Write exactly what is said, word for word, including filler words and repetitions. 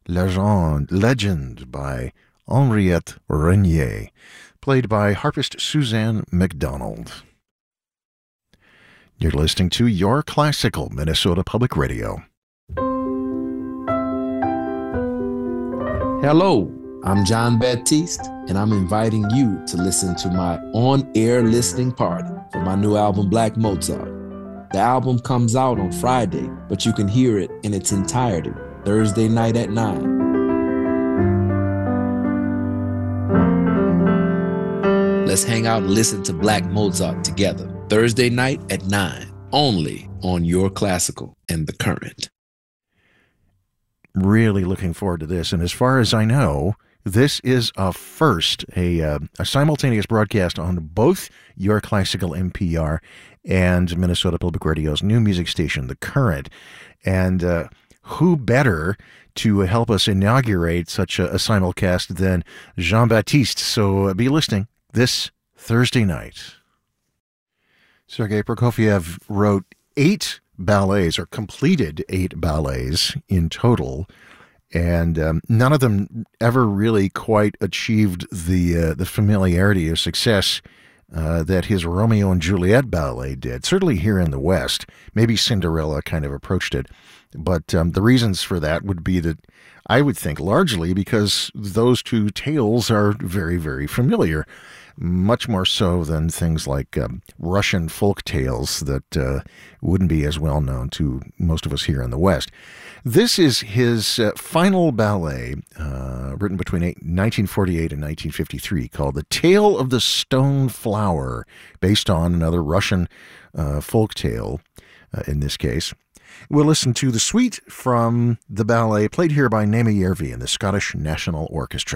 Legend, Legend by Henriette Renier, played by harpist Suzanne McDonald. You're listening to Your Classical Minnesota Public Radio. Hello, I'm John Baptiste, and I'm inviting you to listen to my on-air listening party for my new album, Black Mozart. The album comes out on Friday, but you can hear it in its entirety Thursday night at nine. Let's hang out and listen to Black Mozart together Thursday night at nine, only on Your Classical and The Current. Really looking forward to this, and as far as I know, this is a first, a, uh, a simultaneous broadcast on both Your Classical N P R and Minnesota Public Radio's new music station, The Current. And uh, who better to help us inaugurate such a, a simulcast than Jean-Baptiste? So uh, be listening this Thursday night. Sergei Prokofiev wrote eight ballets, or completed eight ballets in total, and um, none of them ever really quite achieved the uh, the familiarity or success uh, that his Romeo and Juliet ballet did. Certainly here in the West, maybe Cinderella kind of approached it, but um, the reasons for that would be that I would think largely because those two tales are very, very familiar, much more so than things like um, Russian folk tales that uh, wouldn't be as well known to most of us here in the West. This is his uh, final ballet, uh, written between nineteen forty-eight and nineteen fifty-three, called The Tale of the Stone Flower, based on another Russian uh, folk tale uh, in this case. We'll listen to the suite from the ballet, played here by Naima Järvi and the Scottish National Orchestra.